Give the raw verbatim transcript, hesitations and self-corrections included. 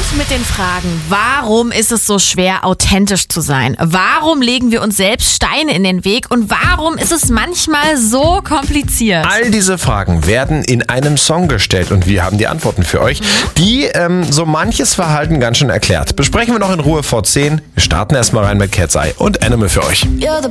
mit den Fragen, warum ist es so schwer, authentisch zu sein? Warum legen wir uns selbst Steine in den Weg? Und warum ist es manchmal so kompliziert? All diese Fragen werden in einem Song gestellt und wir haben die Antworten für euch, die ähm, so manches Verhalten ganz schön erklärt. Besprechen wir noch in Ruhe vor zehn. Wir starten erstmal rein mit Cat's Eye und Animal für euch.